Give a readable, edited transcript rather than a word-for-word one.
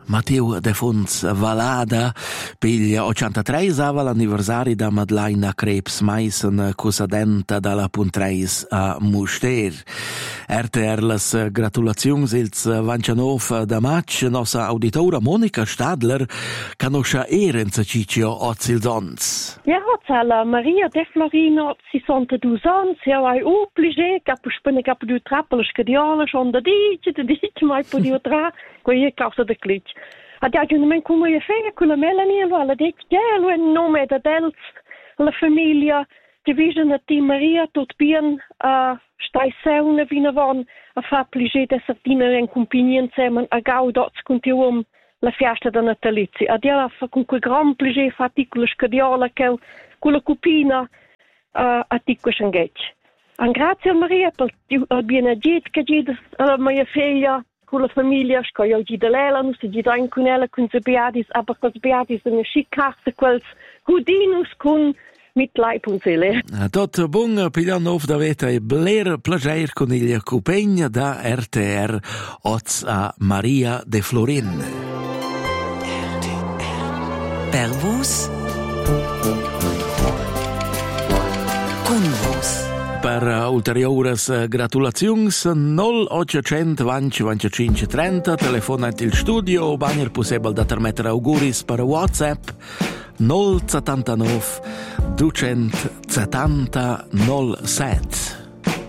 Matteo De Fons Valada piglia 83 ava l'anniversari da Madeleine Krebs Meissen cusadenta dalla Puntreis a Muster. RTR las gratulazions ils 29 da maig nossa auditora Monica Stadler canoscia erenza ciccio Ozilsons. Ja, la Maria De Florino 62 ans, ja ai obligé cap spenne cap du trappel scadiola schon da dice mai po di otra, co ie causa de clic. Ad aggiungimento come io feia con la Melanie, allora detto che è il nome da dels, la famiglia, division di Maria, tot bien, stai seuna vinavon, a fa pligé de sardina in compagnia insieme a gaudots continuum la festa da natalizia. Ad ella fa con quel gran pligé fatti con la scadiola che con la cupina a ticco scangec. An grazie a Maria per il benedetto che gide alla mia figlia, con la famiglia, scoio oggi da lela, non si gida in con ella, con se beatis, aber cos beatis in schickarte, quels gudinus con mit Leib und Seele. Tot bun piglianov da veta e bler plager con il cupegna da RTR oz a Maria De Florin. Per vos con vos. Per ulteriores gratulazions 0800 20 25 30 telefonat il studio bagner possibile da permettere auguris per WhatsApp 079 270 07.